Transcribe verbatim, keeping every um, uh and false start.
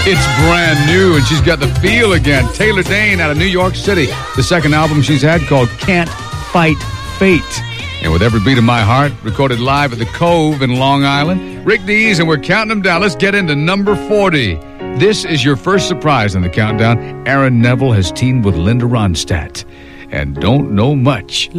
It's brand new, and she's got the feel again. Taylor Dayne out of New York City. The second album she's had called Can't Fight Fate. And With Every Beat of My Heart, recorded live at the Cove in Long Island. Rick Dees, and we're counting them down. Let's get into number forty. This is your first surprise in the countdown. Aaron Neville has teamed with Linda Ronstadt. And don't know much.